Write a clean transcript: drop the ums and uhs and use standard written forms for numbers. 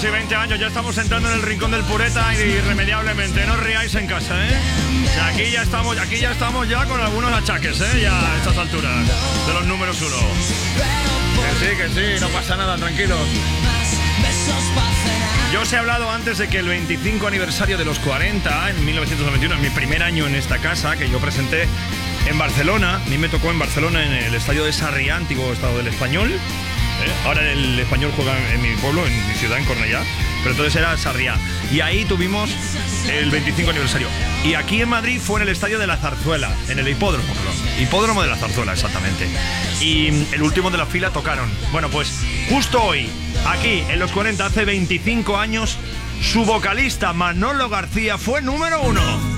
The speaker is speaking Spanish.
Sí, 20 años, ya estamos entrando en el rincón del pureta irremediablemente. No os riáis en casa, ¿eh? O sea, aquí ya estamos ya con algunos achaques, ¿eh? Ya a estas alturas de los números 1. Que sí, no pasa nada, tranquilos. Yo os he hablado antes de que el 25 aniversario de los 40, en 1991, en mi primer año en esta casa, que yo presenté en Barcelona. A mí me tocó en Barcelona, en el estadio de Sarriá, antiguo estado del Español. Ahora el Español juega en mi pueblo, en mi ciudad, en Cornellá, pero entonces era Sarriá. Y ahí tuvimos el 25 aniversario. Y aquí en Madrid fue en el estadio de la Zarzuela, en el hipódromo de la Zarzuela, exactamente. Y el último de la fila tocaron. Bueno, pues justo hoy, aquí en los 40, hace 25 años, su vocalista Manolo García fue número 1.